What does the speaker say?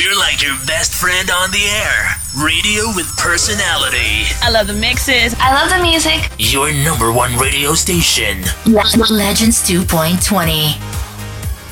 You're like your best friend on the air. Radio with personality. I love the mixes. I love the music. Your number one radio station. Legends 2.20.